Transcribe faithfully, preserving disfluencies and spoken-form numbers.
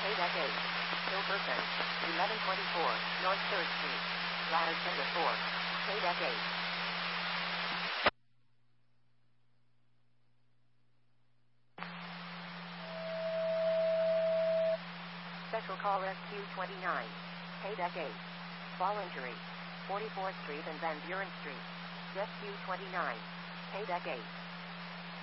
Deck eight. Hilberton, eleven twenty-four, North third Street. Radisson to four. Deck eight. Special call S Q twenty-nine. Deck eight. Fall injury. forty-fourth Street and Van Buren Street. S Q twenty-nine. Deck eight.